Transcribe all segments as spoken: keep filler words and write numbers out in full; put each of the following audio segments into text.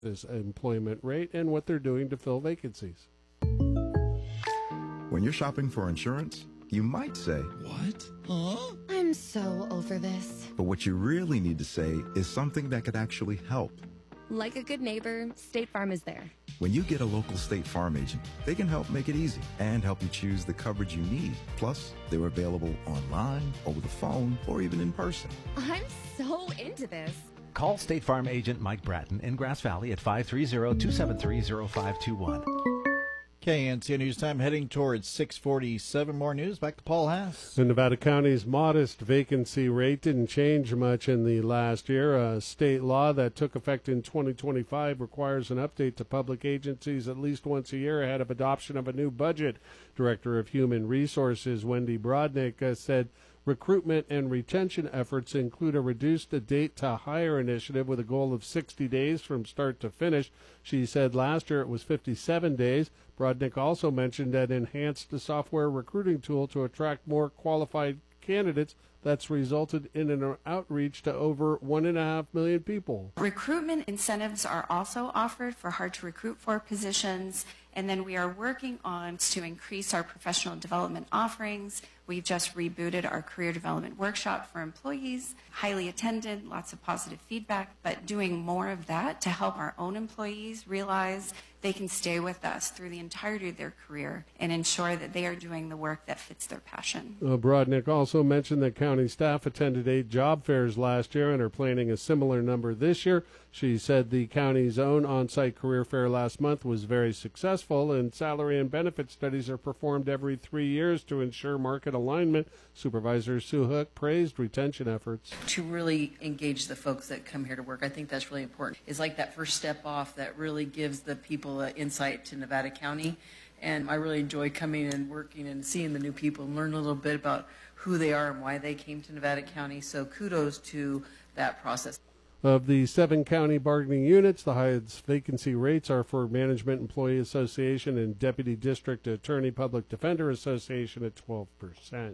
this employment rate and what they're doing to fill vacancies. When you're shopping for insurance, you might say, "What? Huh?" I'm so over this. But what you really need to say is something that could actually help. Like a good neighbor, State Farm is there. When you get a local State Farm agent, they can help make it easy and help you choose the coverage you need. Plus, they're available online, over the phone, or even in person. I'm so into this. Call State Farm agent Mike Bratton in Grass Valley at five three zero, two seven three, zero five two one. K N C O News Time heading towards six forty-seven. More news. Back to Paul Haas. The Nevada County's modest vacancy rate didn't change much in the last year. A state law that took effect in twenty twenty-five requires an update to public agencies at least once a year ahead of adoption of a new budget. Director of Human Resources Wendy Brodnick uh, said recruitment and retention efforts include a reduced date to hire initiative with a goal of sixty days from start to finish. She said last year it was fifty-seven days. Brodnick also mentioned an enhanced software recruiting tool to attract more qualified candidates that's resulted in an outreach to over one and a half million people. Recruitment incentives are also offered for hard to recruit for positions, and then we are working on to increase our professional development offerings. We've just rebooted our career development workshop for employees, highly attended, lots of positive feedback, but doing more of that to help our own employees realize they can stay with us through the entirety of their career and ensure that they are doing the work that fits their passion. Uh, Brodnick also mentioned that county staff attended eight job fairs last year and are planning a similar number this year. She said the county's own on-site career fair last month was very successful, and salary and benefit studies are performed every three years to ensure market alignment. Supervisor Sue Hook praised retention efforts. To really engage the folks that come here to work, I think that's really important. It's like that first step off that really gives the people uh, insight to Nevada County. And I really enjoy coming and working and seeing the new people and learn a little bit about who they are and why they came to Nevada County. So kudos to that process. Of the seven county bargaining units, the highest vacancy rates are for Management Employee Association and Deputy District Attorney Public Defender Association at twelve percent.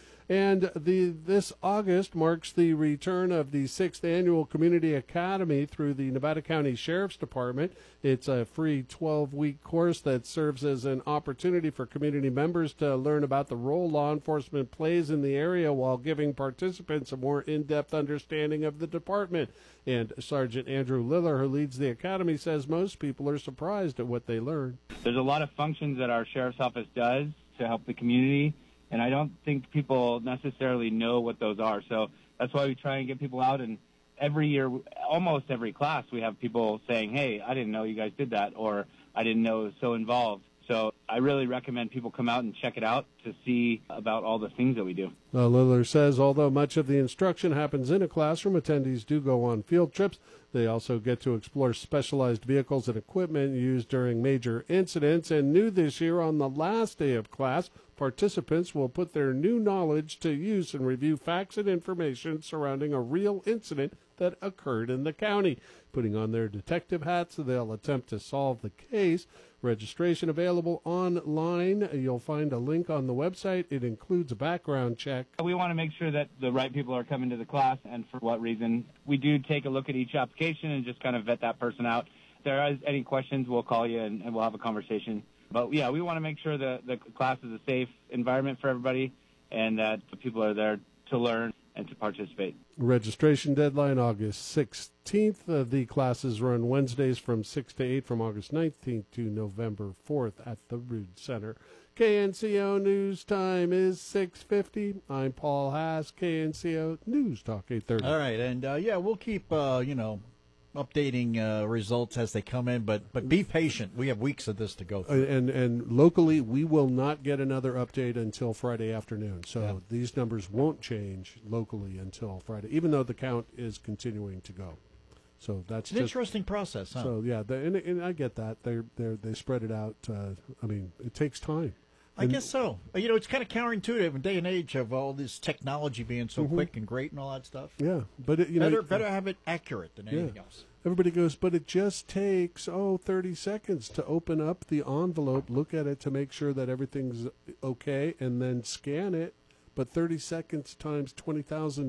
And the this August marks the return of the sixth Annual Community Academy through the Nevada County Sheriff's Department. It's a free twelve-week course that serves as an opportunity for community members to learn about the role law enforcement plays in the area while giving participants a more in-depth understanding of the department. And Sergeant Andrew Liller, who leads the academy, says most people are surprised at what they learn. There's a lot of functions that our sheriff's office does to help the community, and I don't think people necessarily know what those are. So that's why we try and get people out. And every year, almost every class, we have people saying, hey, I didn't know you guys did that, or I didn't know it was so involved. So I really recommend people come out and check it out to see about all the things that we do. Uh, Liller says although much of the instruction happens in a classroom, attendees do go on field trips. They also get to explore specialized vehicles and equipment used during major incidents. And new this year, on the last day of class, participants will put their new knowledge to use and review facts and information surrounding a real incident that occurred in the county. Putting on their detective hats, they'll attempt to solve the case. Registration available online. You'll find a link on the website. It includes a background check. We want to make sure that the right people are coming to the class and for what reason. We do take a look at each application and just kind of vet that person out. If there are any questions, we'll call you and, and we'll have a conversation. But, yeah, we want to make sure that the class is a safe environment for everybody and that the people are there to learn and to participate. Registration deadline August sixteenth. Uh, the classes run Wednesdays from six to eight from August nineteenth to November fourth at the Rood Center. K N C O News Time is six fifty. I'm Paul Haas, K N C O News Talk eight thirty. All right, and uh, yeah, we'll keep, uh, you know, updating uh, results as they come in, but but be patient. We have weeks of this to go through. Uh, and and locally, we will not get another update until Friday afternoon. So yeah. These numbers won't change locally until Friday, even though the count is continuing to go. So that's it's an just, interesting process. Huh? So yeah, the, and, and I get that they they they spread it out. Uh, I mean, it takes time. I and, guess so. You know, it's kind of counterintuitive in day and age of all this technology being so mm-hmm. quick and great and all that stuff. Yeah, but it, you better know, better have it accurate than anything yeah. else. Everybody goes, but it just takes, oh, thirty seconds to open up the envelope, look at it to make sure that everything's okay, and then scan it. But thirty seconds times twenty thousand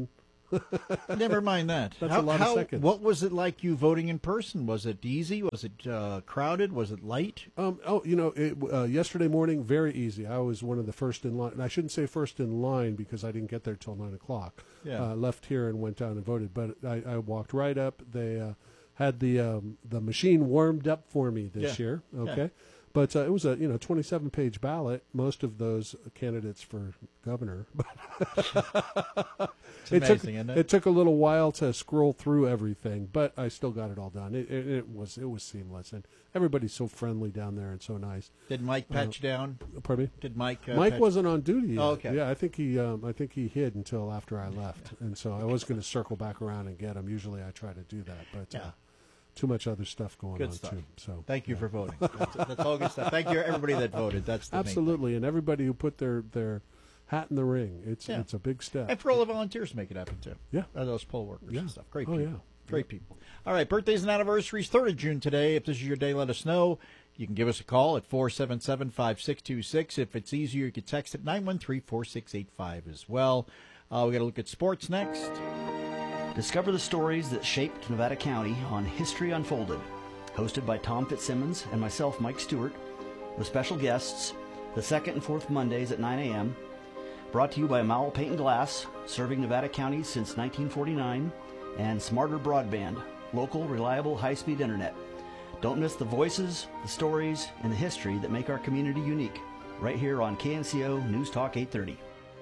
Never mind that. That's how, a lot how, of seconds. What was it like you voting in person? Was it easy? Was it uh, crowded? Was it light? Um, oh, you know, it, uh, yesterday morning, very easy. I was one of the first in line. And I shouldn't say first in line because I didn't get there till nine o'clock. Yeah. Uh, left here and went down and voted. But I, I walked right up. They uh, had the um, the machine warmed up for me this Yeah. year. Okay. Yeah. But uh, it was a you know twenty-seven page ballot. Most of those candidates for governor. It's it amazing, took isn't it? it took a little while to scroll through everything, but I still got it all done. It, it, it was it was seamless, and everybody's so friendly down there and so nice. Did Mike pat Uh, you down? Pardon me. Did Mike? Uh, Mike pat- wasn't on duty yet. Oh, okay. Yeah, I think he um, I think he hid until after I left, and so I was going to circle back around and get him. Usually I try to do that, but Yeah. uh, too much other stuff going Good on stuff. too. So Thank you yeah. for voting. That's, that's all good stuff. Thank you, everybody that voted. That's the main thing. Absolutely, and everybody who put their, their hat in the ring. It's Yeah. it's a big step. And for all the volunteers to make it happen, too. Yeah. Uh, those poll workers Yeah. and stuff. Great Oh, people. yeah. Great people. All right, birthdays and anniversaries, third of June today. If this is your day, let us know. You can give us a call at four seven seven, five six two six. If it's easier, you can text at nine one three, four six eight five as well. Uh, we got to look at sports next. Discover the stories that shaped Nevada County on History Unfolded. Hosted by Tom Fitzsimmons and myself, Mike Stewart, with special guests the second and fourth Mondays at nine a.m. Brought to you by Mowell Paint and Glass, serving Nevada County since nineteen forty-nine, and Smarter Broadband, local, reliable, high-speed internet. Don't miss the voices, the stories, and the history that make our community unique. Right here on K N C O News Talk eight thirty.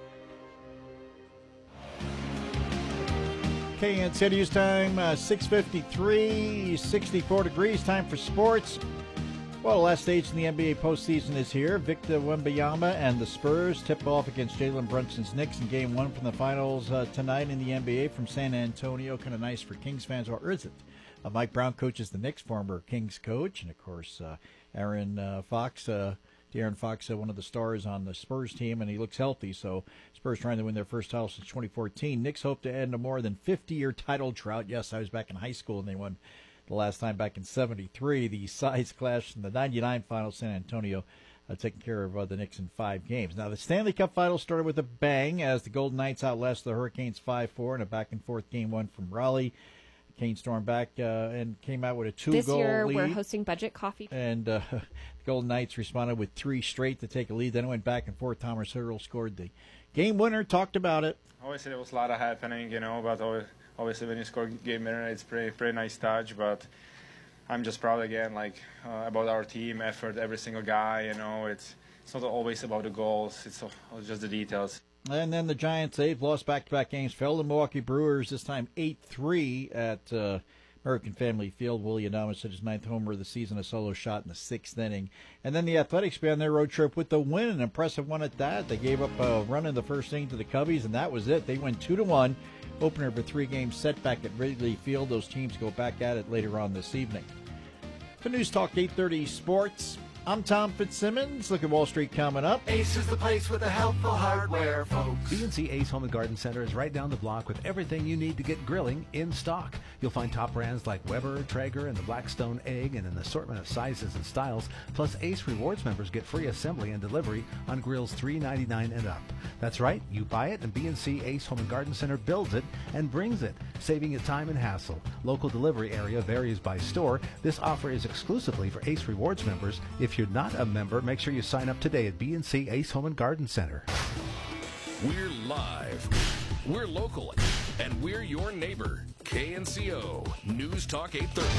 K N C O News time, uh, six fifty-three, sixty-four degrees. Time for sports. Well, the last stage in the N B A postseason is here. Victor Wembanyama and the Spurs tip off against Jalen Brunson's Knicks in Game One from the Finals uh, tonight in the N B A from San Antonio. Kind of nice for Kings fans, or is it? Uh, Mike Brown coaches the Knicks, former Kings coach, and of course uh, Aaron uh, Fox. Uh, De'Aaron Fox, uh, one of the stars on the Spurs team, and he looks healthy. So Spurs trying to win their first title since twenty fourteen. Knicks hope to end a more than fifty-year title drought. Yes, I was back in high school, and they won the last time back in seventy-three. The sides clashed in the ninety-nine final. San Antonio uh, taking care of uh, the Knicks in five games. Now, the Stanley Cup final started with a bang as the Golden Knights outlasted the Hurricanes five four in a back-and-forth game one from Raleigh. Canes stormed back uh, and came out with a two-goal lead. This year, we're hosting Budget Coffee. And uh, the Golden Knights responded with three straight to take a lead. Then it went back and forth. Thomas Hurdle scored the game winner. Talked about it. Obviously, there was a lot of happening, you know, but obviously when you score game winner, it's pretty, pretty nice touch. But I'm just proud again, like, uh, about our team effort, every single guy, you know. It's, it's not always about the goals. It's just the details. And then the Giants, they've lost back-to-back games. Fell to Milwaukee Brewers, this time eight three at uh, American Family Field. Willie Adames hit his ninth homer of the season, a solo shot in the sixth inning. And then the Athletics began their road trip with the win, an impressive one at that. They gave up a run in the first inning to the Cubbies, and that was it. They went two to one. Opener of a three-game setback at Wrigley Field. Those teams go back at it later on this evening. For News Talk eight thirty Sports, I'm Tom Fitzsimmons. Look at Wall Street coming up. Ace is the place with the helpful hardware, folks. B and C Ace Home and Garden Center is right down the block with everything you need to get grilling in stock. You'll find top brands like Weber, Traeger, and the Blackstone Egg, and an assortment of sizes and styles. Plus, Ace Rewards members get free assembly and delivery on grills three ninety-nine and up. That's right, you buy it, and B and C Ace Home and Garden Center builds it and brings it, saving you time and hassle. Local delivery area varies by store. This offer is exclusively for Ace Rewards members. If you're not a member, make sure you sign up today at B and C Ace Home and Garden Center. We're live, we're local, and we're your neighbor. K N C O News Talk eight thirty.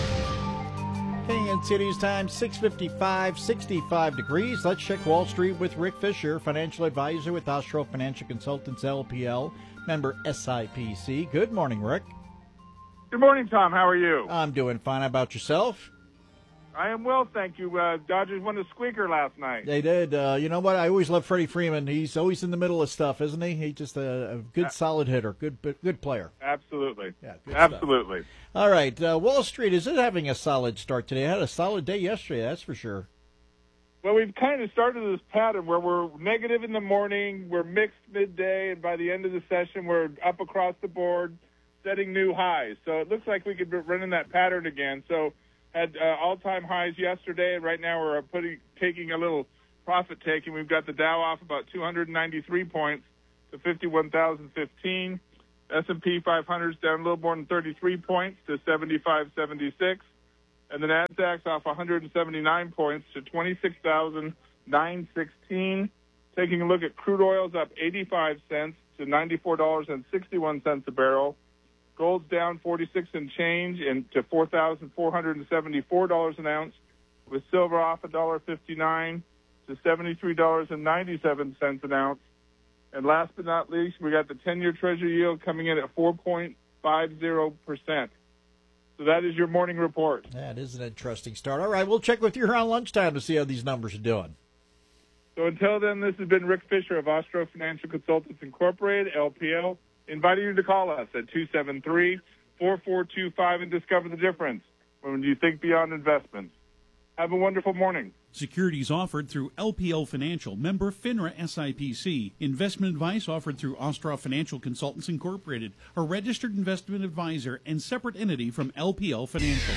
K N C O News time, six fifty-five, sixty-five degrees. Let's check Wall Street with Rick Fisher, financial advisor with Austro Financial Consultants, L P L, member S I P C. Good morning, Rick. Good morning, Tom. How are you? I'm doing fine. How about yourself? I am well, thank you. Uh, Dodgers won the squeaker last night. They did. Uh, you know what? I always love Freddie Freeman. He's always in the middle of stuff, isn't he? He's just a, a good, uh, solid hitter, good, good player. Absolutely. Yeah, good absolutely. Stuff. All right, uh, Wall Street, is it having a solid start today? I had a solid day yesterday, that's for sure. Well, we've kind of started this pattern where we're negative in the morning, we're mixed midday, and by the end of the session, we're up across the board, setting new highs. So it looks like we could be running that pattern again. So had uh, all-time highs yesterday, and right now we're putting taking a little profit taking. We've got the Dow off about two hundred ninety-three points to fifty-one thousand fifteen. S and P five hundred is down a little more than thirty-three points to seventy-five seventy-six. And the NASDAQ's off one hundred seventy-nine points to twenty-six thousand nine hundred sixteen. Taking a look at crude oil's up eighty-five cents to ninety-four dollars and sixty-one cents a barrel. Gold's down forty-six and change and to four thousand four hundred seventy-four dollars an ounce, with silver off one dollar fifty-nine to seventy-three dollars and ninety-seven cents an ounce. And last but not least, we got the ten-year Treasury yield coming in at four point five zero percent. So that is your morning report. That is an interesting start. All right, we'll check with you around lunchtime to see how these numbers are doing. So until then, this has been Rick Fisher of Ostro Financial Consultants Incorporated, L P L, inviting you to call us at two seven three, four four two five and discover the difference when you think beyond investments. Have a wonderful morning. Securities offered through L P L Financial, member FINRA S I P C. Investment advice offered through Ostroff Financial Consultants Incorporated, a registered investment advisor and separate entity from L P L Financial.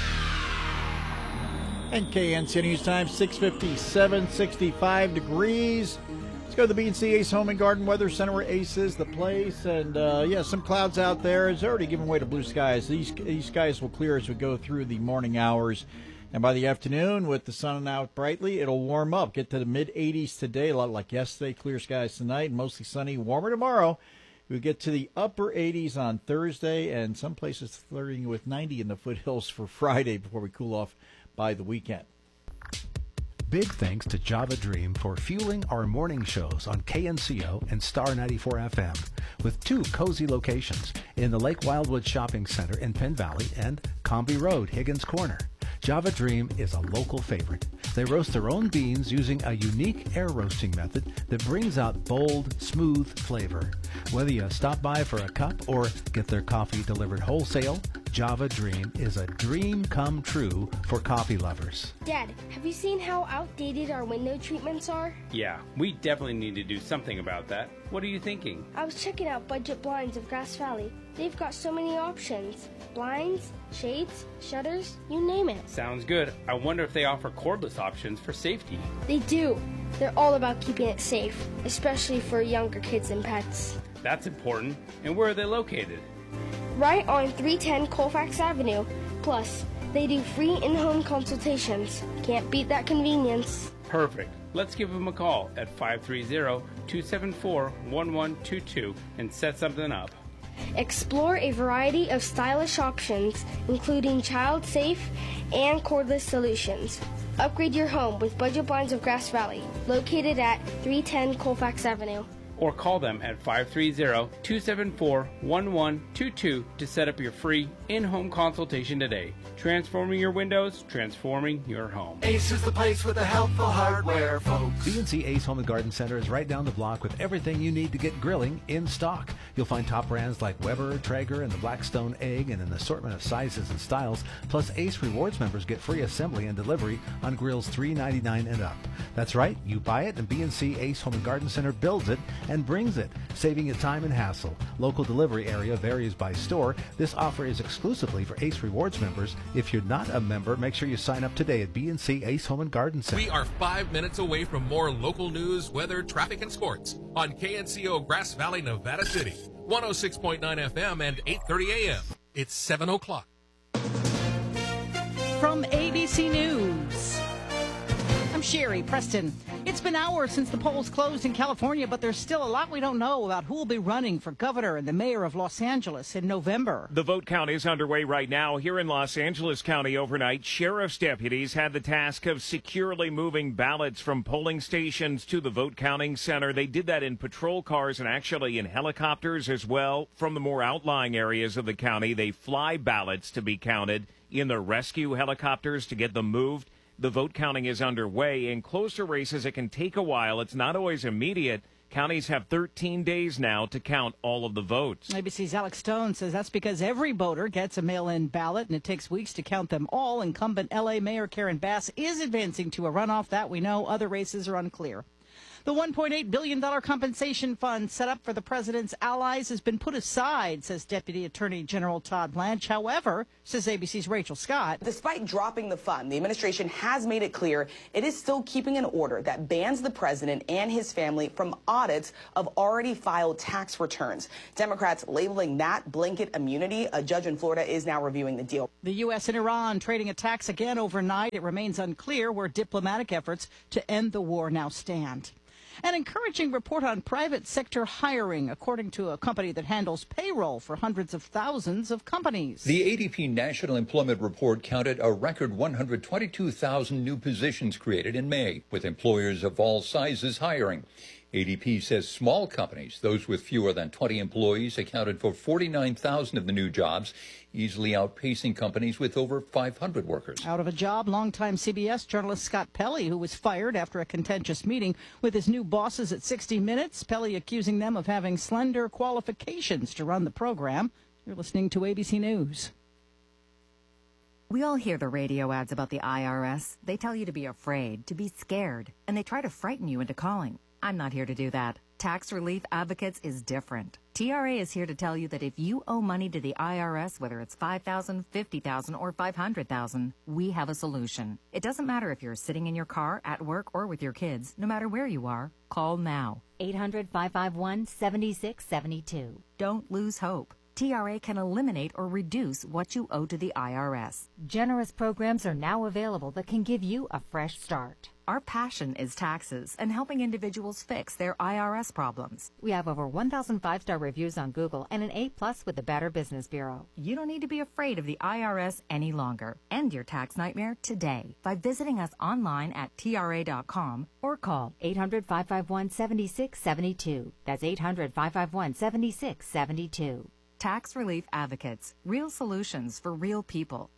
And K N C News Time, six fifty-seven, sixty-five degrees. Let's go to the B and C Ace Home and Garden Weather Center, where Ace is the place. And, uh, yeah, some clouds out there. It's already giving way to blue skies. These, these skies will clear as we go through the morning hours. And by the afternoon, with the sun out brightly, it'll warm up, get to the mid eighties today, a lot like yesterday, clear skies tonight, mostly sunny, warmer tomorrow. We get to the upper eighties on Thursday, and some places flirting with ninety in the foothills for Friday before we cool off by the weekend. Big thanks to Java Dream for fueling our morning shows on K N C O and Star ninety-four F M, with two cozy locations in the Lake Wildwood Shopping Center in Penn Valley and Comby Road, Higgins Corner. Java Dream is a local favorite. They roast their own beans using a unique air roasting method that brings out bold, smooth flavor. Whether you stop by for a cup or get their coffee delivered wholesale, Java Dream is a dream come true for coffee lovers. Dad, have you seen how outdated our window treatments are? Yeah, we definitely need to do something about that. What are you thinking? I was checking out Budget Blinds of Grass Valley. They've got so many options. Blinds, shades, shutters, you name it. Sounds good. I wonder if they offer cordless options for safety. They do. They're all about keeping it safe, especially for younger kids and pets. That's important. And where are they located? Right on three ten Colfax Avenue. Plus, they do free in-home consultations. Can't beat that convenience. Perfect. Let's give them a call at five three zero, two seven four, one one two two and set something up. Explore a variety of stylish options, including child-safe and cordless solutions. Upgrade your home with Budget Blinds of Grass Valley, located at three ten Colfax Avenue. Or call them at five three zero, two seven four, one one two two to set up your free in-home consultation today. Transforming your windows, transforming your home. Ace is the place with the helpful hardware, folks. B and C Ace Home and Garden Center is right down the block with everything you need to get grilling in stock. You'll find top brands like Weber, Traeger, and the Blackstone Egg in an assortment of sizes and styles. Plus, Ace Rewards members get free assembly and delivery on grills three ninety-nine and up. That's right, you buy it and B and C Ace Home and Garden Center builds it and brings it, saving you time and hassle. Local delivery area varies by store. This offer is exclusively for Ace Rewards members. If you're not a member, make sure you sign up today at B and C Ace Home and Garden Center. We are five minutes away from more local news, weather, traffic, and sports on K N C O Grass Valley, Nevada City, one oh six point nine F M and eight thirty A M. It's seven o'clock. From A B C News, I'm Sherry Preston. It's been hours since the polls closed in California, but there's still a lot we don't know about who will be running for governor and the mayor of Los Angeles in November. The vote count is underway right now here in Los Angeles County. Overnight, sheriff's deputies had the task of securely moving ballots from polling stations to the vote counting center. They did that in patrol cars and actually in helicopters as well. From the more outlying areas of the county, they fly ballots to be counted in the rescue helicopters to get them moved. The vote counting is underway. In closer races, it can take a while. It's not always immediate. Counties have thirteen days now to count all of the votes. A B C's Alex Stone says that's because every voter gets a mail-in ballot, and it takes weeks to count them all. Incumbent L A Mayor Karen Bass is advancing to a runoff. That we know. Other races are unclear. The one point eight billion dollars compensation fund set up for the president's allies has been put aside, says Deputy Attorney General Todd Blanche. However, says A B C's Rachel Scott, despite dropping the fund, the administration has made it clear it is still keeping an order that bans the president and his family from audits of already filed tax returns. Democrats labeling that blanket immunity. A judge in Florida is now reviewing the deal. The U S and Iran trading attacks again overnight. It remains unclear where diplomatic efforts to end the war now stand. An encouraging report on private sector hiring, according to a company that handles payroll for hundreds of thousands of companies. The A D P National Employment Report counted a record one hundred twenty-two thousand new positions created in May, with employers of all sizes hiring. A D P says small companies, those with fewer than twenty employees, accounted for forty-nine thousand of the new jobs, easily outpacing companies with over five hundred workers. Out of a job, longtime C B S journalist Scott Pelley, who was fired after a contentious meeting with his new bosses at sixty minutes, Pelley accusing them of having slender qualifications to run the program. You're listening to A B C News. We all hear the radio ads about the I R S. They tell you to be afraid, to be scared, and they try to frighten you into calling. I'm not here to do that. Tax Relief Advocates is different. T R A is here to tell you that if you owe money to the I R S, whether it's five thousand dollars, fifty thousand dollars, or five hundred thousand dollars, we have a solution. It doesn't matter if you're sitting in your car, at work, or with your kids. No matter where you are, call now. eight hundred, five five one, seven six seven two. Don't lose hope. T R A can eliminate or reduce what you owe to the I R S. Generous programs are now available that can give you a fresh start. Our passion is taxes and helping individuals fix their I R S problems. We have over one thousand five-star reviews on Google and an A plus with the Better Business Bureau. You don't need to be afraid of the I R S any longer. End your tax nightmare today by visiting us online at T R A dot com or call eight hundred, five five one, seven six seven two. That's eight hundred, five five one, seven six seven two. Tax Relief Advocates. Real solutions for real people.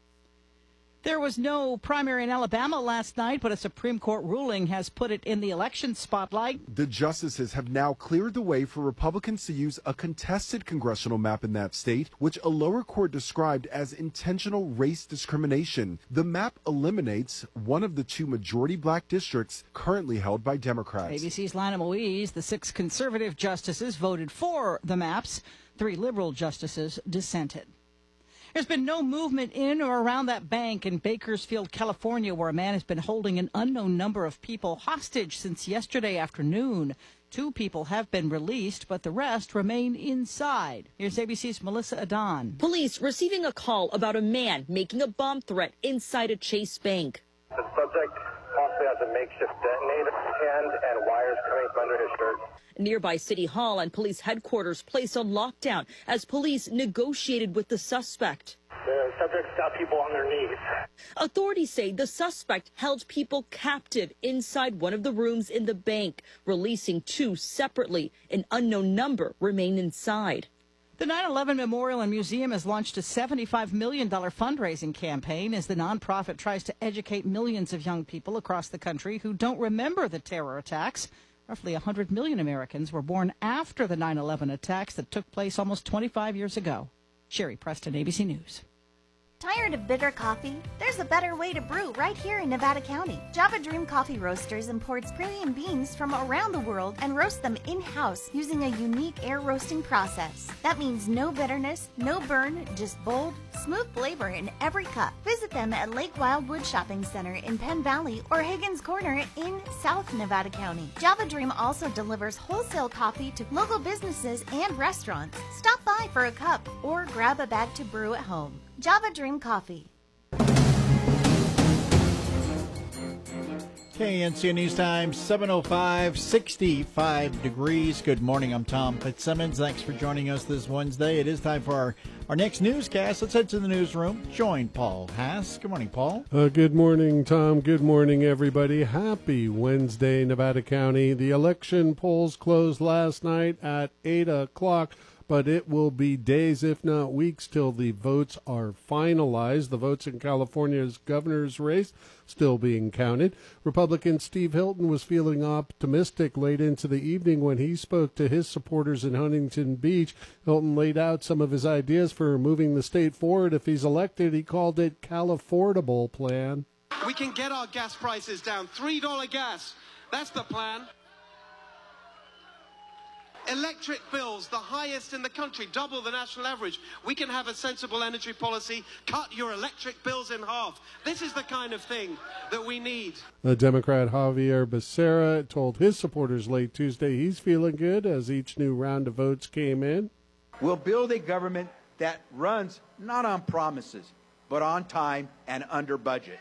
There was no primary in Alabama last night, but a Supreme Court ruling has put it in the election spotlight. The justices have now cleared the way for Republicans to use a contested congressional map in that state, which a lower court described as intentional race discrimination. The map eliminates one of the two majority black districts currently held by Democrats. A B C's Lana Moise, the six conservative justices voted for the maps. Three liberal justices dissented. There's been no movement in or around that bank in Bakersfield, California, where a man has been holding an unknown number of people hostage since yesterday afternoon. Two people have been released, but the rest remain inside. Here's A B C's Melissa Adon. Police receiving a call about a man making a bomb threat inside a Chase bank. The subject possibly has a makeshift detonator hand and wires coming from under his shirt. Nearby City Hall and police headquarters placed on lockdown as police negotiated with the suspect. The subject's got people on their knees. Authorities say the suspect held people captive inside one of the rooms in the bank, releasing two separately. An unknown number remain inside. The nine eleven Memorial and Museum has launched a seventy-five million dollars fundraising campaign as the nonprofit tries to educate millions of young people across the country who don't remember the terror attacks. Roughly one hundred million Americans were born after the nine eleven attacks that took place almost twenty-five years ago. Sherry Preston, A B C News. Tired of bitter coffee? There's a better way to brew right here in Nevada County. Java Dream Coffee Roasters imports premium beans from around the world and roasts them in-house using a unique air roasting process. That means no bitterness, no burn, just bold, smooth flavor in every cup. Visit them at Lake Wildwood Shopping Center in Penn Valley or Higgins Corner in South Nevada County. Java Dream also delivers wholesale coffee to local businesses and restaurants. Stop by for a cup or grab a bag to brew at home. Java Dream Coffee. K N C O News Time, seven oh five, sixty-five degrees. Good morning, I'm Tom Fitzsimmons. Thanks for joining us this Wednesday. It is time for our, our next newscast. Let's head to the newsroom. Join Paul Haas. Good morning, Paul. Uh, good morning, Tom. Good morning, everybody. Happy Wednesday, Nevada County. The election polls closed last night at eight o'clock. But it will be days, if not weeks, till the votes are finalized. The votes in California's governor's race still being counted. Republican Steve Hilton was feeling optimistic late into the evening when he spoke to his supporters in Huntington Beach. Hilton laid out some of his ideas for moving the state forward if he's elected. He called it Califordable plan. We can get our gas prices down. three dollars gas. That's the plan. Electric bills, the highest in the country, double the national average. We can have a sensible energy policy, cut your electric bills in half. This is the kind of thing that we need. The Democrat Javier Becerra told his supporters late Tuesday he's feeling good as each new round of votes came in. We'll build a government that runs not on promises, but on time and under budget.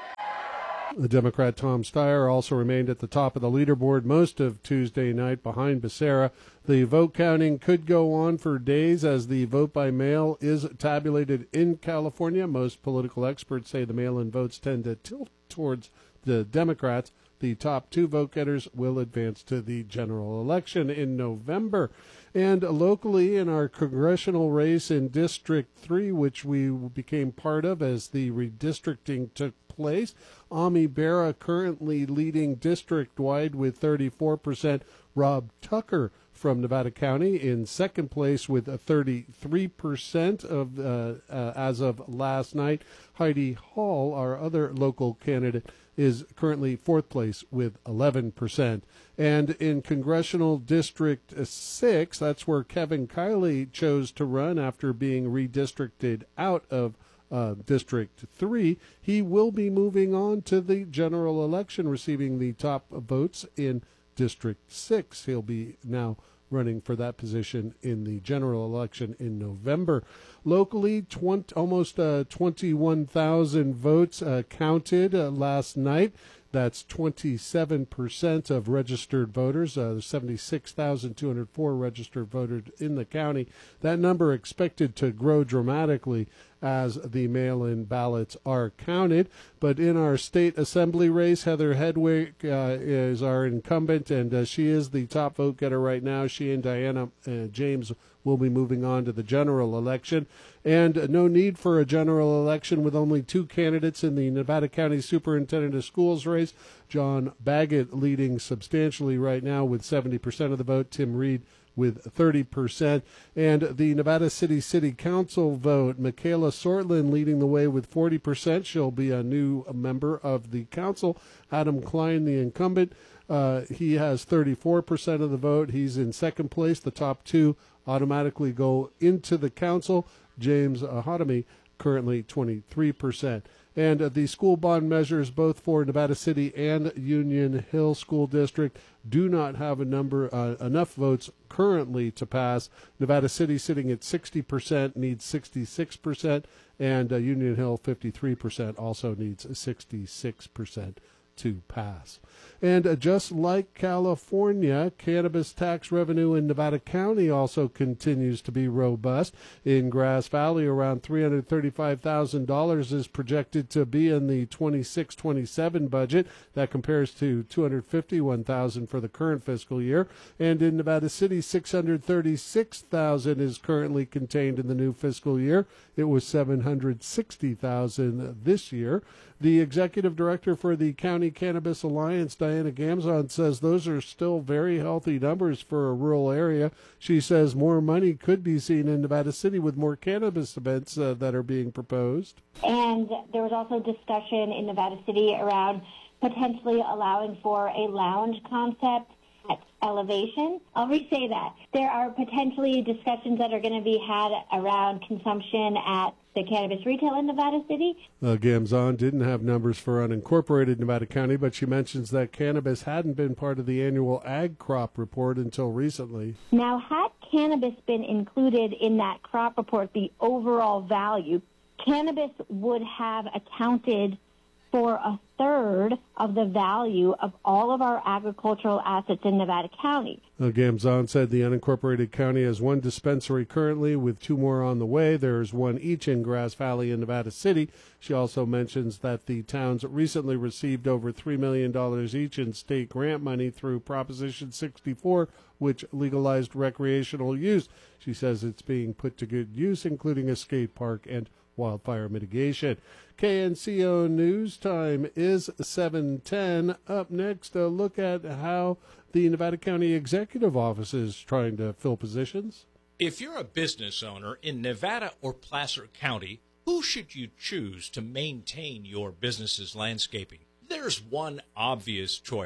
The Democrat Tom Steyer also remained at the top of the leaderboard most of Tuesday night behind Becerra. The vote counting could go on for days as the vote by mail is tabulated in California. Most political experts say the mail-in votes tend to tilt towards the Democrats. The top two vote getters will advance to the general election in November. And locally in our congressional race in District three, which we became part of as the redistricting took place, Ami Bera currently leading district-wide with thirty-four percent. Rob Tucker from Nevada County in second place with a thirty-three percent of uh, uh, as of last night. Heidi Hall, our other local candidate, is currently fourth place with eleven percent. And in Congressional District six, that's where Kevin Kiley chose to run after being redistricted out of Uh, District three, he will be moving on to the general election, receiving the top votes in District six. He'll be now running for that position in the general election in November. Locally, twenty, almost uh, twenty-one thousand votes uh, counted uh, last night. That's twenty-seven percent of registered voters. Uh, there's seventy-six thousand two hundred four registered voters in the county. That number expected to grow dramatically as the mail-in ballots are counted. But in our state assembly race, Heather Hedwig uh, is our incumbent, and uh, she is the top vote getter right now. She and Diana uh, James will be moving on to the general election. And no need for a general election with only two candidates in the Nevada County Superintendent of Schools race. John Baggett leading substantially right now with seventy percent of the vote. Tim Reed with thirty percent. And the Nevada City City Council vote, Michaela Sortlin leading the way with forty percent. She'll be a new member of the council. Adam Klein, the incumbent, uh, he has thirty-four percent of the vote. He's in second place. The top two automatically go into the council. James Ahadami currently twenty-three percent. And uh, the school bond measures, both for Nevada City and Union Hill School District, do not have a number uh, enough votes currently to pass. Nevada City sitting at sixty percent needs sixty-six percent, and uh, Union Hill fifty-three percent also needs sixty-six percent to pass. And uh, just like California, cannabis tax revenue in Nevada County also continues to be robust. In Grass Valley, around three hundred thirty-five thousand dollars is projected to be in the twenty-six twenty-seven budget. That compares to two hundred fifty-one thousand dollars for the current fiscal year. And in Nevada City, six hundred thirty-six thousand dollars is currently contained in the new fiscal year. It was seven hundred sixty thousand dollars this year. The executive director for the County Cannabis Alliance, Diana Gamzon, says those are still very healthy numbers for a rural area. She says more money could be seen in Nevada City with more cannabis events uh, that are being proposed. And there was also discussion in Nevada City around potentially allowing for a lounge concept at Elevation. I'll re-say that. There are potentially discussions that are going to be had around consumption at the cannabis retail in Nevada City. Uh, Gamzon didn't have numbers for unincorporated Nevada County, but she mentions that cannabis hadn't been part of the annual ag crop report until recently. Now, had cannabis been included in that crop report, the overall value, cannabis would have accounted for a third of the value of all of our agricultural assets in Nevada County. Uh, Gamzon said the unincorporated county has one dispensary currently with two more on the way. There's one each in Grass Valley and Nevada City. She also mentions that the towns recently received over three million dollars each in state grant money through Proposition sixty-four, which legalized recreational use. She says it's being put to good use, including a skate park and wildfire mitigation. K N C O News Time is seven ten. Up next, a look at how the Nevada County Executive Office is trying to fill positions. If you're a business owner in Nevada or Placer County, who should you choose to maintain your business's landscaping? There's one obvious choice: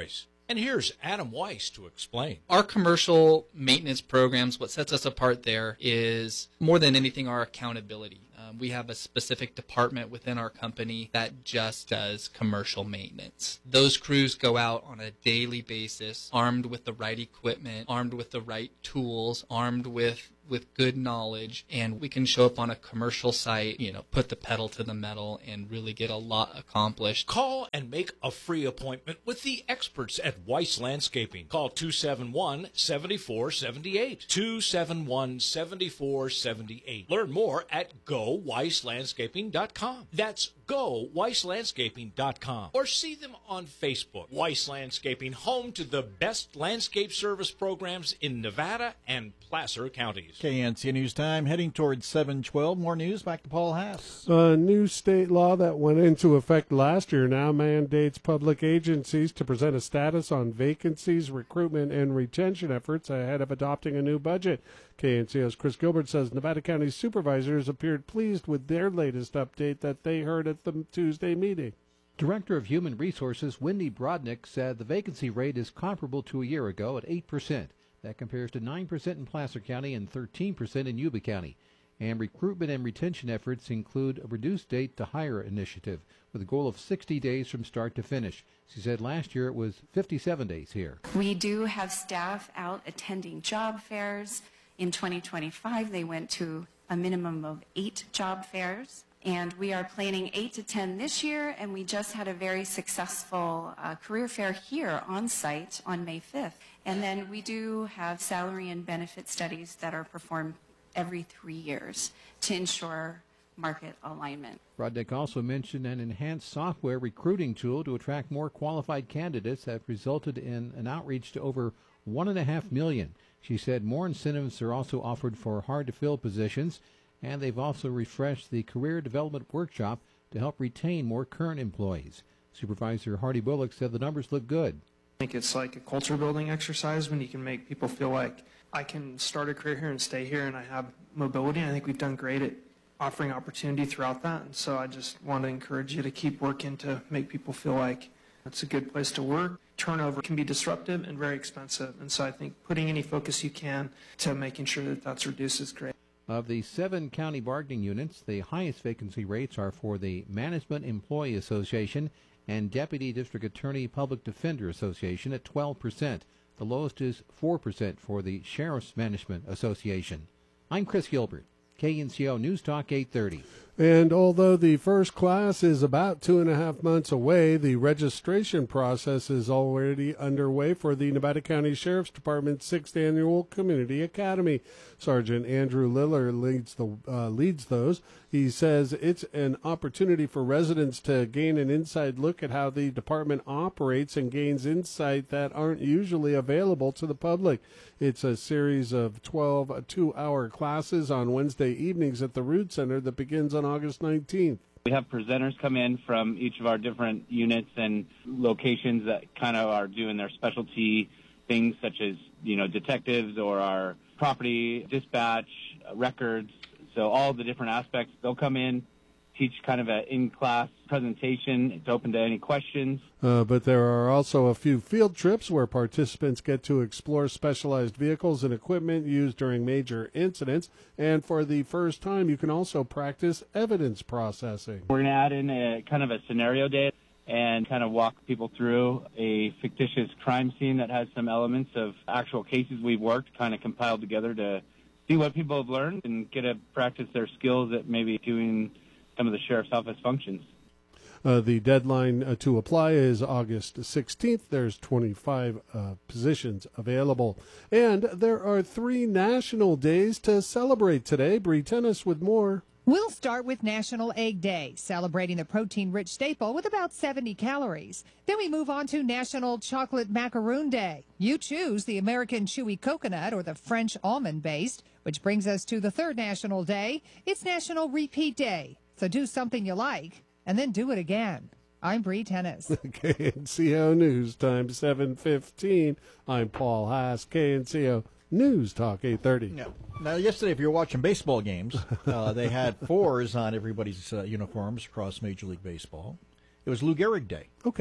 And here's Adam Weiss to explain. Our commercial maintenance programs, what sets us apart there is more than anything our accountability. Um, we have a specific department within our company that just does commercial maintenance. Those crews go out on a daily basis, armed with the right equipment, armed with the right tools, armed with with good knowledge, and we can show up on a commercial site, you know, put the pedal to the metal and really get a lot accomplished. Call and make a free appointment with the experts at Weiss Landscaping. Call two seven one, seven four seven eight, two seven one, seven four seven eight. Learn more at go weiss landscaping dot com. That's go weiss landscaping dot com. Or see them on Facebook. Weiss Landscaping, home to the best landscape service programs in Nevada and Placer counties. K N C O News Time, heading towards seven twelve. More news, back to Paul Haas. A new state law that went into effect last year now mandates public agencies to present a status on vacancies, recruitment, and retention efforts ahead of adopting a new budget. K N C O's Chris Gilbert says Nevada County supervisors appeared pleased with their latest update that they heard at the Tuesday meeting. Director of Human Resources Wendy Brodnick said the vacancy rate is comparable to a year ago at eight percent. That compares to nine percent in Placer County and thirteen percent in Yuba County. And recruitment and retention efforts include a reduced date to hire initiative with a goal of sixty days from start to finish. She said last year it was fifty-seven days here. We do have staff out attending job fairs. In twenty twenty-five, they went to a minimum of eight job fairs. And we are planning eight to ten this year, and we just had a very successful uh, career fair here on site on May fifth. And then we do have salary and benefit studies that are performed every three years to ensure market alignment. Brodnick also mentioned an enhanced software recruiting tool to attract more qualified candidates that resulted in an outreach to over one and a half million. She said more incentives are also offered for hard-to-fill positions, and they've also refreshed the Career Development Workshop to help retain more current employees. Supervisor Hardy Bullock said the numbers look good. I think it's like a culture building exercise when you can make people feel like I can start a career here and stay here and I have mobility. I think we've done great at offering opportunity throughout that. And so I just want to encourage you to keep working to make people feel like it's a good place to work. Turnover can be disruptive and very expensive. And so I think putting any focus you can to making sure that that's reduced is great. Of the seven county bargaining units, the highest vacancy rates are for the Management Employee Association and Deputy District Attorney Public Defender Association at twelve percent. The lowest is four percent for the Sheriff's Management Association. I'm Chris Gilbert, K N C O News Talk eight thirty. And although the first class is about two and a half months away, the registration process is already underway for the Nevada County Sheriff's Department's sixth Annual Community Academy. Sergeant Andrew Liller leads the uh, leads those. He says it's an opportunity for residents to gain an inside look at how the department operates and gains insight that aren't usually available to the public. It's a series of twelve two-hour classes on Wednesday evenings at the Rood Center that begins on August nineteenth. We have presenters come in from each of our different units and locations that kind of are doing their specialty things, such as, you know, detectives or our property dispatch, uh, records. So all the different aspects, they'll come in, teach kind of an in-class presentation. It's open to any questions. Uh, but there are also a few field trips where participants get to explore specialized vehicles and equipment used during major incidents. And for the first time, you can also practice evidence processing. We're going to add in a kind of a scenario day and kind of walk people through a fictitious crime scene that has some elements of actual cases we've worked, kind of compiled together to see what people have learned and get to practice their skills at maybe doing some of the sheriff's office functions. Uh, the deadline uh, to apply is August sixteenth. There's twenty-five uh, positions available. And there are three national days to celebrate today. Bree Tennis with more. We'll start with National Egg Day, celebrating the protein-rich staple with about seventy calories. Then we move on to National Chocolate Macaroon Day. You choose the American Chewy Coconut or the French Almond-based, which brings us to the third national day. It's National Repeat Day. So do something you like, and then do it again. I'm Bree Tennis. K N C O News Time seven fifteen. I'm Paul Haas, K N C O News Talk eight thirty. Yeah. Now, yesterday, if you were watching baseball games, uh, they had fours on everybody's uh, uniforms across Major League Baseball. It was Lou Gehrig Day. Okay.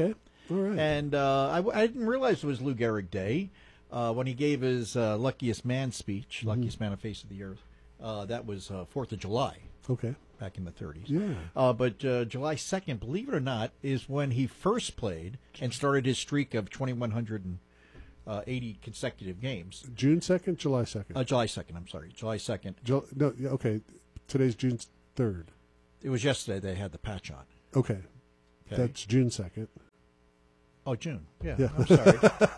All right. And uh, I, I didn't realize it was Lou Gehrig Day uh, when he gave his uh, Luckiest Man speech, Mm-hmm. Luckiest Man on Face of the Earth. Uh, that was uh, fourth of July. Okay. Back in the thirties. Yeah. Uh, but uh, July second, believe it or not, is when he first played and started his streak of twenty-one hundred eighty consecutive games. June second, July second? Uh, July second, I'm sorry. July second. Ju- no, yeah, okay. Today's June third. It was yesterday they had the patch on. Okay. Okay. That's June second. Oh, June. Yeah, Yeah. I'm sorry.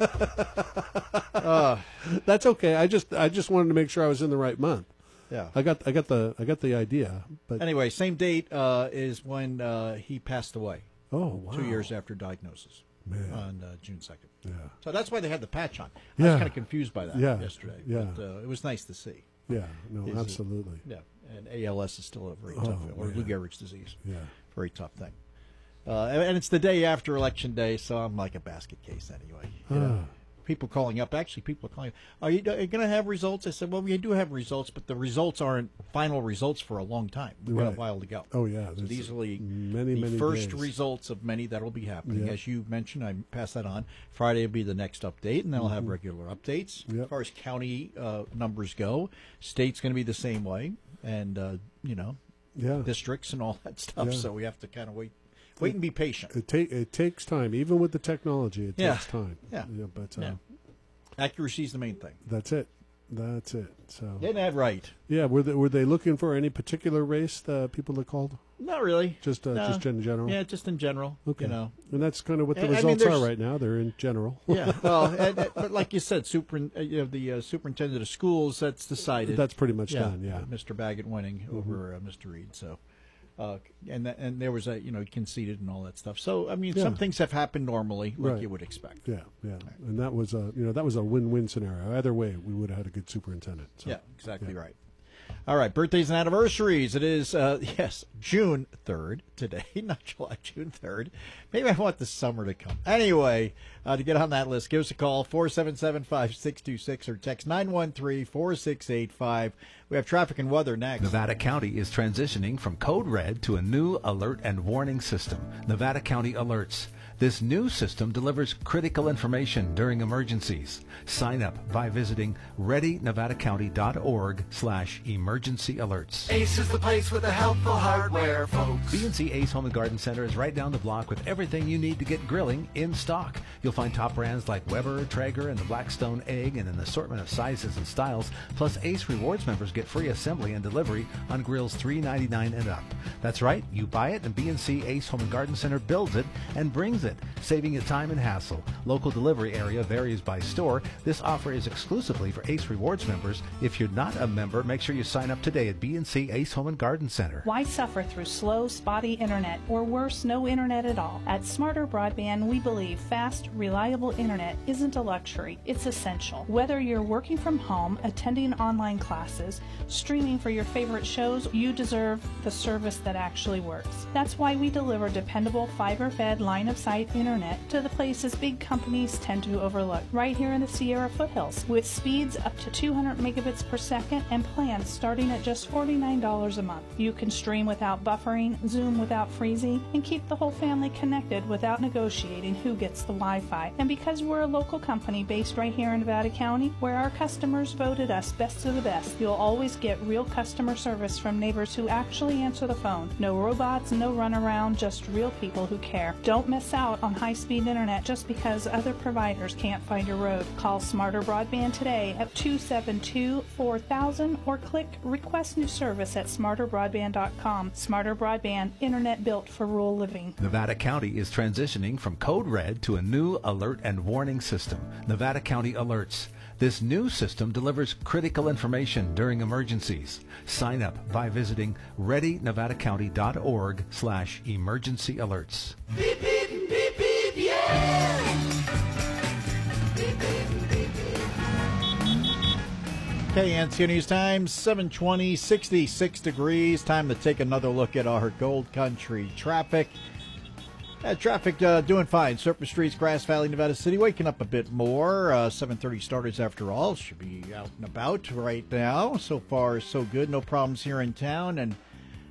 uh, That's okay. I just I just wanted to make sure I was in the right month. Yeah. I got I got the I got the idea. But Anyway, same date uh, is when uh, he passed away. Oh, wow. Two years after diagnosis. Man. On uh, June second. Yeah. So that's why they had the patch on. I Yeah. was kind of confused by that Yeah. yesterday. Yeah. But uh, it was nice to see. Yeah, no, Is it- absolutely. yeah, and A L S is still a very Oh, tough, or man. Lou Gehrig's disease. Yeah. Very tough thing. Uh, and, and it's the day after Election Day, so I'm like a basket case anyway. You know? Ah. People calling up. Actually, people are calling. Are you, are you going to have results? I said, well, we do have results, but the results aren't final results for a long time. We've got a Right. while to go. Oh, yeah, So there's these are the, many, the many first days. results of many that will be happening. Yeah. As you mentioned, I pass that on. Friday will be the next update, and then I'll have Mhm. regular updates. Yep. As far as county uh, numbers go, state's going to be the same way, and uh, you know, Yeah. districts and all that stuff. Yeah. So we have to kind of wait, wait and be patient. It take it takes time, even with the technology. It Yeah. takes time. Yeah. but uh, Yeah. Accuracy is the main thing. that's it. That's it. So Getting that right. Yeah, were they, were they looking for any particular race? The people that called? Not really. Just uh, No. just in general. Yeah, just in general. Okay. You know, and that's kind of what the I- I mean, results are there's- right now. They're in general. yeah. Well, and, and- but like you said, super, uh, you know, the uh, superintendent of schools, that's decided. That's pretty much done, yeah. Mister Baggett winning Mhm. over uh, Mister Reed. So, uh, and that, and there was a you know conceded and all that stuff. So I mean, Yeah. some things have happened normally, like Right. you would expect. Yeah, yeah, and that was a you know that was a win-win scenario. Either way, we would have had a good superintendent. So, Yeah, exactly yeah. right. All right, birthdays and anniversaries. It is, uh, yes, June third today, not July, June third. Maybe I want the summer to come. Anyway, uh, to get on that list, give us a call, four seven seven, five six two six, or text nine one three, four six eight five. We have traffic and weather next. Nevada County is transitioning from Code Red to a new alert and warning system, Nevada County Alerts. This new system delivers critical information during emergencies. Sign up by visiting ready nevada county dot org slash emergency alerts. Ace is the place with the helpful hardware, folks. B and C Ace Home and Garden Center is right down the block with everything you need to get grilling in stock. You'll find top brands like Weber, Traeger, and the Blackstone Egg in an assortment of sizes and styles. Plus, Ace Rewards members get free assembly and delivery on grills three ninety-nine and up. That's right, you buy it and B and C Ace Home and Garden Center builds it and brings it, saving you time and hassle. Local delivery area varies by store. This offer is exclusively for Ace Rewards members. If you're not a member, make sure you sign up today at B and C Ace Home and Garden Center. Why suffer through slow, spotty internet, or worse, no internet at all? At Smarter Broadband, we believe fast, reliable internet isn't a luxury, it's essential. Whether you're working from home, attending online classes, streaming for your favorite shows, you deserve the service that actually works. That's why we deliver dependable fiber-fed line-of-sight internet to the places big companies tend to overlook, right here in the Sierra foothills, with speeds up to two hundred megabits per second and plans starting at just forty-nine dollars a month. You can stream without buffering, Zoom without freezing, and keep the whole family connected without negotiating who gets the Wi-Fi. And because we're a local company based right here in Nevada County, where our customers voted us best of the best, you'll always get real customer service from neighbors who actually answer the phone. No robots, no runaround, just real people who care. Don't miss out on high-speed internet just because other providers can't find your road. Call Smarter Broadband today at two seven two, four thousand or click Request New Service at smarter broadband dot com. Smarter Broadband, internet built for rural living. Nevada County is transitioning from Code Red to a new alert and warning system, Nevada County Alerts. This new system delivers critical information during emergencies. Sign up by visiting ready nevada county dot org slash emergency alerts. Beep, beep, beep, beep, yeah! Beep, beep, beep, beep. Okay, N C News Time, seven twenty, sixty-six degrees. Time to take another look at our Gold Country traffic. Uh, traffic uh, doing fine. Surface Streets, Grass Valley, Nevada City, waking up a bit more. Uh, seven thirty starters after all. Should be out and about right now. So far, so good. No problems here in town. And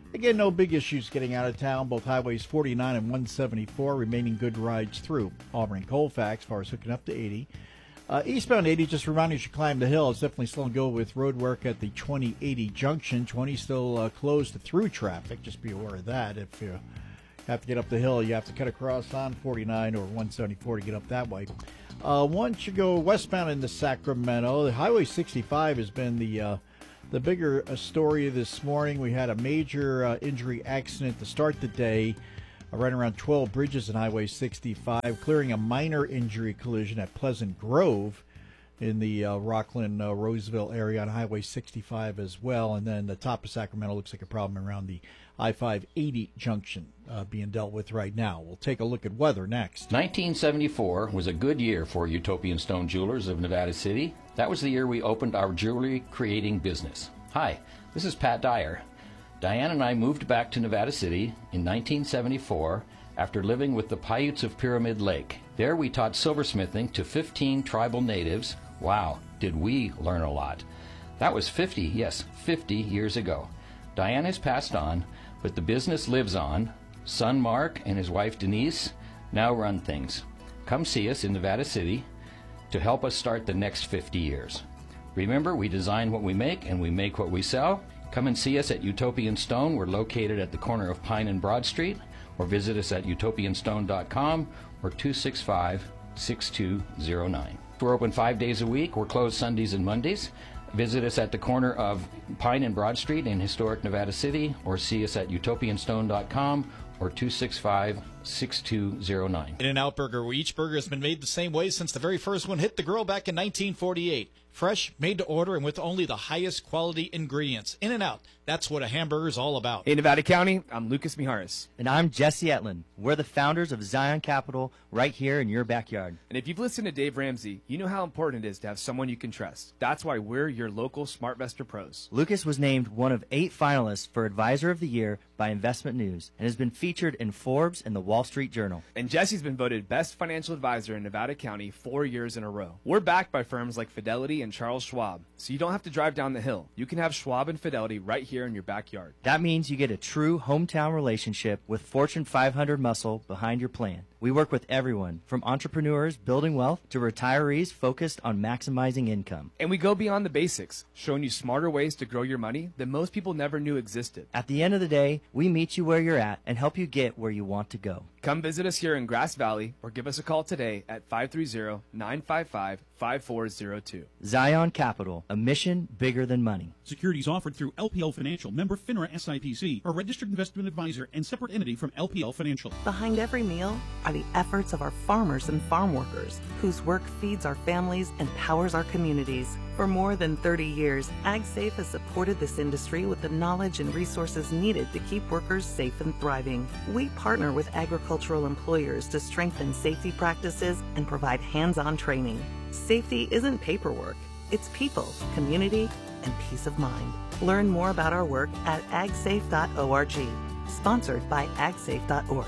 Again, no big issues getting out of town. Both highways forty-nine and one seventy-four remaining good rides through Auburn Colfax as far as hooking up to eighty. Uh, eastbound eighty, just reminding you to climb the hill. It's definitely slow and go with road work at the twenty eighty junction. twenty still uh, closed to through traffic. Just be aware of that. If you have to get up the hill, you have to cut across on forty-nine or one seventy-four to get up that way. Uh, once you go westbound into Sacramento, the Highway sixty-five has been the uh, the bigger uh, story this morning. We had a major uh, injury accident to start the day, uh, right around twelve bridges on Highway sixty-five, clearing a minor injury collision at Pleasant Grove in the uh, Rockland, uh, Roseville area on Highway sixty-five as well. And then the top of Sacramento looks like a problem around the I five eighty junction uh, being dealt with right now. We'll take a look at weather next. nineteen seventy-four was a good year for Utopian Stone Jewelers of Nevada City. That was the year we opened our jewelry creating business. Hi, this is Pat Dyer. Diane and I moved back to Nevada City in nineteen seventy-four after living with the Paiutes of Pyramid Lake. There we taught silversmithing to fifteen tribal natives. Wow, did we learn a lot. That was fifty, yes, fifty years ago. Diane has passed on, but the business lives on. Son Mark and his wife Denise now run things. Come see us in Nevada City to help us start the next fifty years. Remember, we design what we make and we make what we sell. Come and see us at Utopian Stone. We're located at the corner of Pine and Broad Street, or visit us at utopian stone dot com or two six five, six two zero nine. We're open five days a week. We're closed Sundays and Mondays. Visit us at the corner of Pine and Broad Street in historic Nevada City, or see us at utopian stone dot com or two six five, six two zero nine. In-N-Out Burger, where each burger has been made the same way since the very first one hit the grill back in nineteen forty-eight. Fresh, made to order, and with only the highest quality ingredients. In-N-Out, that's what a hamburger is all about. In Nevada County, I'm Lucas Mijares. And I'm Jesse Etlin. We're the founders of Zion Capital, right here in your backyard. And if you've listened to Dave Ramsey, you know how important it is to have someone you can trust. That's why we're your local SmartVestor pros. Lucas was named one of eight finalists for Advisor of the Year by Investment News and has been featured in Forbes and the Wall Street Journal. And Jesse's been voted Best Financial Advisor in Nevada County four years in a row. We're backed by firms like Fidelity and Charles Schwab, so you don't have to drive down the hill. You can have Schwab and Fidelity right here in your backyard. That means you get a true hometown relationship with Fortune five hundred muscle behind your plan. We work with everyone, from entrepreneurs building wealth to retirees focused on maximizing income. And we go beyond the basics, showing you smarter ways to grow your money that most people never knew existed. At the end of the day, we meet you where you're at and help you get where you want to go. Come visit us here in Grass Valley or give us a call today at five three zero, nine five five, five four zero two. Zion Capital, a mission bigger than money. Securities offered through L P L Financial, member FINRA S I P C, a registered investment advisor and separate entity from L P L Financial. Behind every meal are the efforts of our farmers and farm workers, whose work feeds our families and powers our communities. For more than thirty years, AgSafe has supported this industry with the knowledge and resources needed to keep workers safe and thriving. We partner with agricultural employers to strengthen safety practices and provide hands-on training. Safety isn't paperwork, it's people, community, and peace of mind. Learn more about our work at ag safe dot org. Sponsored by ag safe dot org.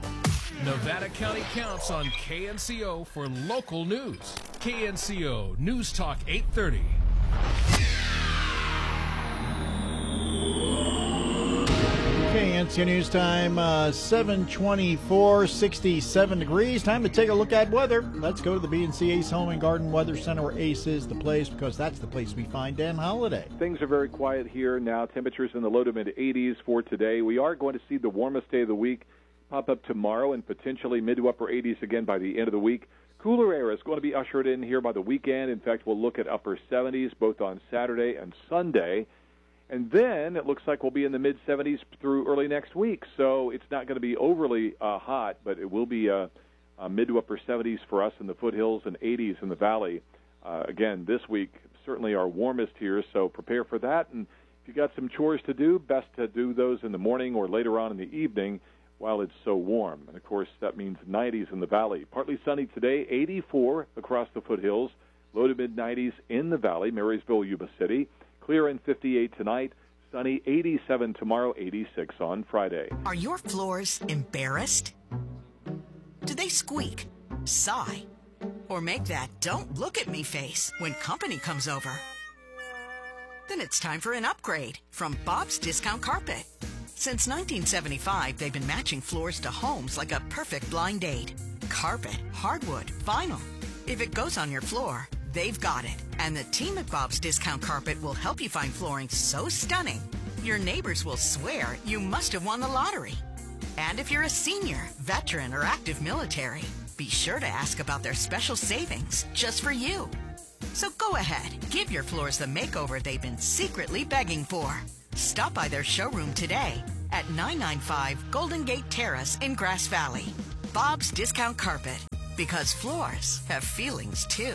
Nevada County counts on K N C O for local news. K N C O News Talk eight thirty. K N C O News Time, uh, seven twenty-four, sixty-seven degrees. Time to take a look at weather. Let's go to the B and C Ace Home and Garden Weather Center, where Ace is the place, because that's the place we find Dan Holiday. Things are very quiet here now. Temperatures in the low to mid eighties for today. We are going to see the warmest day of the week pop up tomorrow and potentially mid to upper eighties again by the end of the week. Cooler air is going to be ushered in here by the weekend. In fact, we'll look at upper seventies both on Saturday and Sunday. And then it looks like we'll be in the mid seventies through early next week. So it's not going to be overly uh, hot, but it will be uh, uh, mid to upper seventies for us in the foothills and eighties in the valley. Uh, again, this week, certainly our warmest here, so prepare for that. And if you got some chores to do, best to do those in the morning or later on in the evening while it's so warm. And, of course, that means nineties in the valley. Partly sunny today, eighty-four across the foothills, low to mid-nineties in the valley, Marysville, Yuba City. Clear and fifty-eight tonight, sunny, eighty-seven tomorrow, eighty-six on Friday. Are your floors embarrassed? Do they squeak, sigh, or make that don't look at me face when company comes over? Then it's time for an upgrade from Bob's Discount Carpet. Since nineteen seventy-five, they've been matching floors to homes like a perfect blind date. Carpet, hardwood, vinyl. If it goes on your floor, they've got it. And the team at Bob's Discount Carpet will help you find flooring so stunning, your neighbors will swear you must have won the lottery. And if you're a senior, veteran, or active military, be sure to ask about their special savings just for you. So go ahead, give your floors the makeover they've been secretly begging for. Stop by their showroom today at nine ninety-five Golden Gate Terrace in Grass Valley. Bob's Discount Carpet, because floors have feelings too.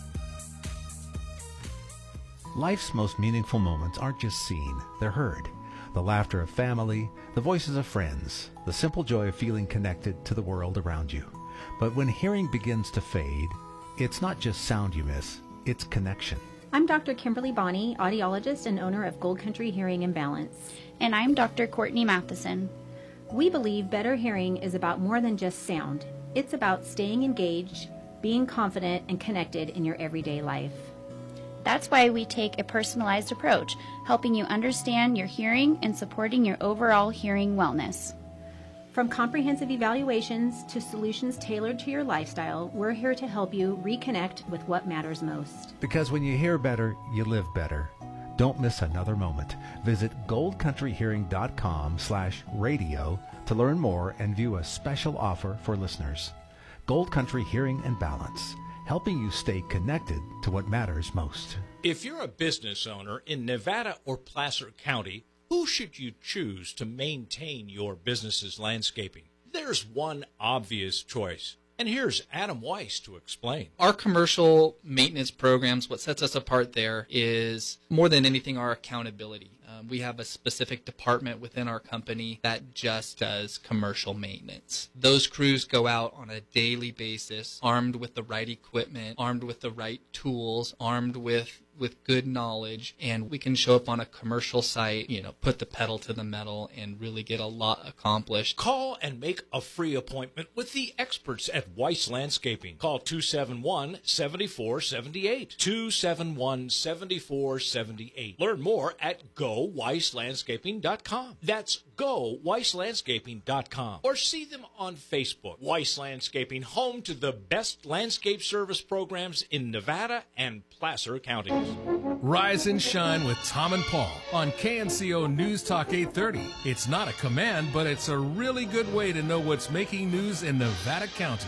Life's most meaningful moments aren't just seen, they're heard. The laughter of family, the voices of friends, the simple joy of feeling connected to the world around you. But when hearing begins to fade, it's not just sound you miss, it's connection. I'm Doctor Kimberly Bonney, audiologist and owner of Gold Country Hearing and Balance. And I'm Doctor Courtney Matheson. We believe better hearing is about more than just sound. It's about staying engaged, being confident, and connected in your everyday life. That's why we take a personalized approach, helping you understand your hearing and supporting your overall hearing wellness. From comprehensive evaluations to solutions tailored to your lifestyle, we're here to help you reconnect with what matters most. Because when you hear better, you live better. Don't miss another moment. Visit goldcountryhearing.com slash radio to learn more and view a special offer for listeners. Gold Country Hearing and Balance, helping you stay connected to what matters most. If you're a business owner in Nevada or Placer County, who should you choose to maintain your business's landscaping? There's one obvious choice, and here's Adam Weiss to explain. Our commercial maintenance programs, what sets us apart there is more than anything our accountability. Um, we have a specific department within our company that just does commercial maintenance. Those crews go out on a daily basis, armed with the right equipment, armed with the right tools, armed with with good knowledge, and we can show up on a commercial site, you know, put the pedal to the metal and really get a lot accomplished. Call and make a free appointment with the experts at Weiss Landscaping. Call two seven one, seven four seven eight, two seven one, seven four seven eight. Learn more at go weiss landscaping dot com. That's go weiss landscaping dot com. Or see them on Facebook. Weiss Landscaping, home to the best landscape service programs in Nevada and Placer counties. Rise and shine with Tom and Paul on K N C O News Talk eight thirty. It's not a command, but it's a really good way to know what's making news in Nevada County.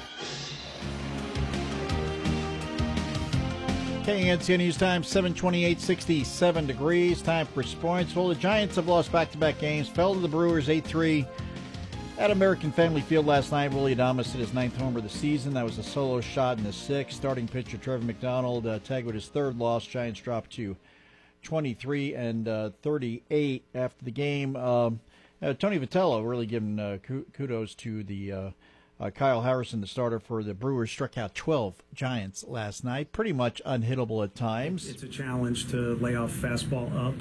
K N C O News Time, seven twenty-eight, sixty-seven degrees. Time for sports. Well, the Giants have lost back-to-back games. Fell to the Brewers eight three at American Family Field last night. Willie Adames hit his ninth homer of the season. That was a solo shot in the sixth. Starting pitcher Trevor McDonald uh, tagged with his third loss. Giants dropped to twenty-three and thirty-eight after the game. Um, uh, Tony Vitello really giving uh, kudos to the uh, uh, Kyle Harrison, the starter for the Brewers. Struck out twelve Giants last night. Pretty much unhittable at times. It's a challenge to lay off fastball up.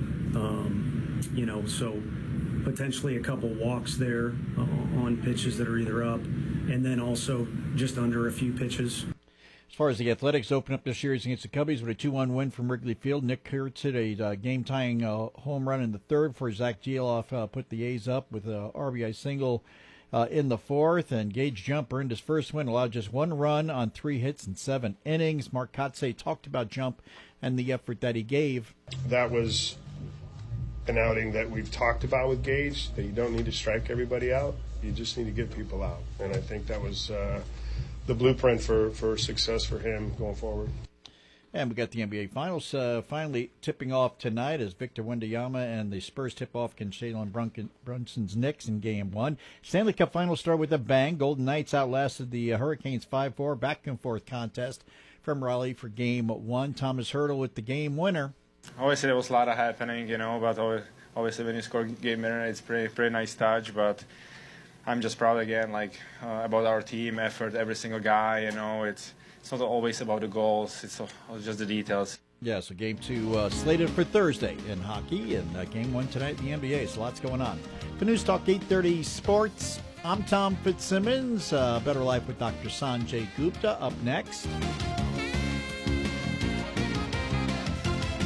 Um, you know, so potentially a couple walks there uh, on pitches that are either up, and then also just under a few pitches. As far as the Athletics open up their series against the Cubbies with a two one win from Wrigley Field, Nick Kurtz hit a uh, game-tying uh, home run in the third before Zach Geloff uh, put the A's up with a R B I single uh, in the fourth. And Gage Jump earned his first win, allowed just one run on three hits in seven innings. Mark Kotsay talked about Jump and the effort that he gave. That was an outing that we've talked about with Gage, that you don't need to strike everybody out. You just need to get people out. And I think that was uh, the blueprint for, for success for him going forward. And we got the N B A Finals uh, finally tipping off tonight as Victor Wembanyama and the Spurs tip off against Jalen Brunson, Brunson's Knicks in Game one. Stanley Cup Finals start with a bang. Golden Knights outlasted the uh, Hurricanes five four. Back and forth contest from Raleigh for Game one. Thomas Hertl with the game winner. Obviously, there was a lot of happening, you know, but obviously when you score game winner, it's pretty pretty nice touch. But I'm just proud again, like uh, about our team effort, every single guy. You know, it's it's not always about the goals; it's just the details. Yeah, so game two uh, slated for Thursday in hockey, and uh, game one tonight in the N B A. So lots going on. For News Talk eight thirty Sports, I'm Tom Fitzsimmons. Uh, Better Life with Doctor Sanjay Gupta up next.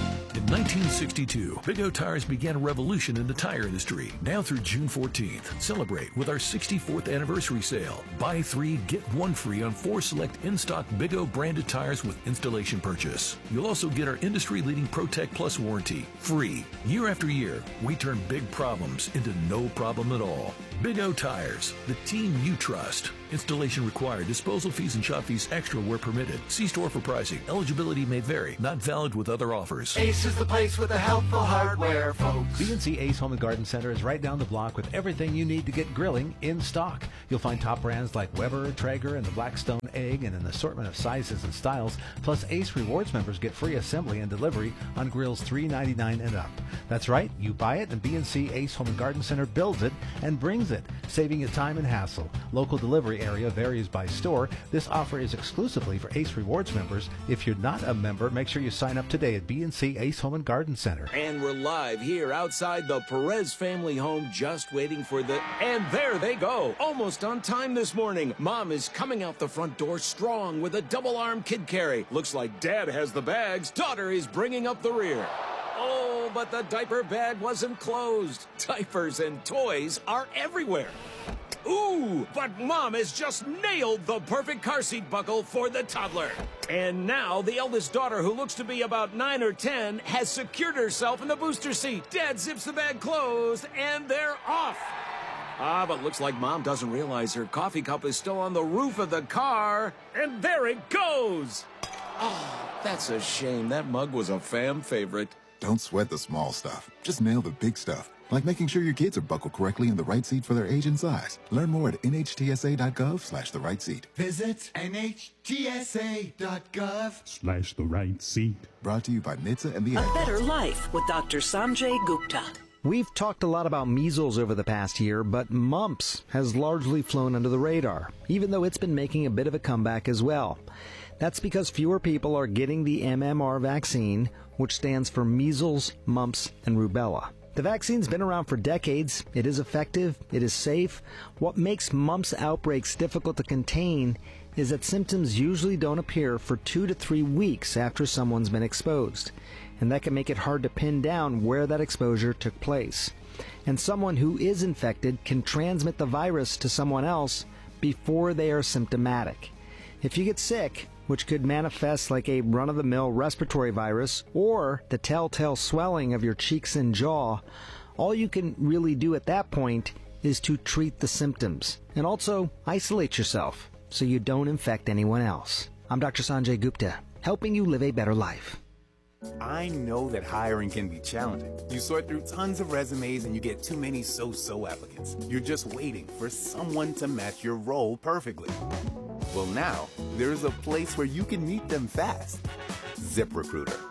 nineteen sixty-two, Big O Tires began a revolution in the tire industry. Now through June fourteenth, celebrate with our sixty-fourth anniversary sale. Buy three, get one free on four select in-stock Big O branded tires with installation purchase. You'll also get our industry-leading Protect Plus warranty, free. Year after year, we turn big problems into no problem at all. Big O Tires, the team you trust. Installation required. Disposal fees and shop fees extra where permitted. See store for pricing. Eligibility may vary. Not valid with other offers. Ace is the place with the helpful hardware, folks. B and C Ace Home and Garden Center is right down the block with everything you need to get grilling in stock. You'll find top brands like Weber, Traeger, and the Blackstone Egg in an assortment of sizes and styles. Plus, Ace Rewards members get free assembly and delivery on grills three ninety-nine and up. That's right, you buy it and B and C Ace Home and Garden Center builds it and brings it, saving you time and hassle. Local delivery area varies by store. This offer is exclusively for Ace Rewards members. If you're not a member, make sure you sign up today at B and C Ace Home and Garden Center. And we're live here outside the Perez family home, just waiting for the... And there they go! Almost on time this morning. Mom is coming out the front door strong with a double-arm kid carry. Looks like Dad has the bags. Daughter is bringing up the rear. Oh, but the diaper bag wasn't closed. Diapers and toys are everywhere. Ooh, but Mom has just nailed the perfect car seat buckle for the toddler. And now the eldest daughter, who looks to be about nine or ten, has secured herself in the booster seat. Dad zips the bag closed, and they're off. Ah, but looks like Mom doesn't realize her coffee cup is still on the roof of the car. And there it goes. Oh, that's a shame. That mug was a fam favorite. Don't sweat the small stuff. Just nail the big stuff. Like making sure your kids are buckled correctly in the right seat for their age and size. Learn more at nhtsa.gov slash the right seat. Visit nhtsa.gov Slash the right seat. Brought to you by N H T S A and the A Ad Better Council. Life with Doctor Sanjay Gupta. We've talked a lot about measles over the past year, but mumps has largely flown under the radar, even though it's been making a bit of a comeback as well. That's because fewer people are getting the M M R vaccine, which stands for measles, mumps, and rubella. The vaccine's been around for decades. It is effective. It is safe. What makes mumps outbreaks difficult to contain is that symptoms usually don't appear for two to three weeks after someone's been exposed. And that can make it hard to pin down where that exposure took place. And someone who is infected can transmit the virus to someone else before they are symptomatic. If you get sick, which could manifest like a run-of-the-mill respiratory virus or the telltale swelling of your cheeks and jaw, all you can really do at that point is to treat the symptoms and also isolate yourself so you don't infect anyone else. I'm Doctor Sanjay Gupta, helping you live a better life. I know that hiring can be challenging. You sort through tons of resumes and you get too many so-so applicants. You're just waiting for someone to match your role perfectly. Well, now, there's a place where you can meet them fast. ZipRecruiter.